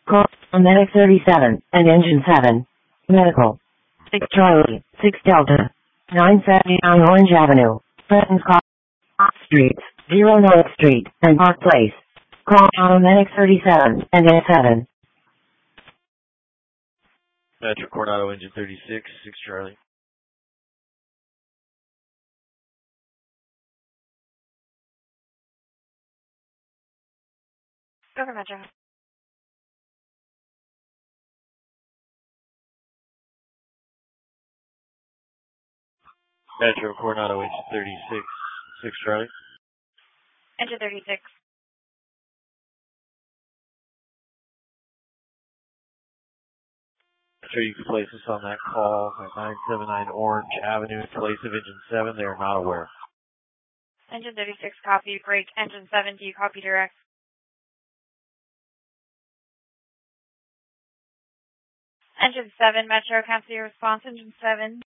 Call Medic 37 and Engine 7. Medical. 6 Charlie, 6 Delta. 979 Orange Avenue. Friends Call Streets, 0 North Street, and Park Place. Call Medic 37 and Engine 7. Metro Coronado Engine 36, 6 Charlie. Go for Metro. Metro Coronado Engine 36, 6 Charlie. Engine 36. Sure you can place us on that call at 979 Orange Avenue in place of Engine 7. They are not aware. Engine 36, copy. Break. Engine 7, do you copy direct? Engine 7, Metro, cancel your response. Engine 7.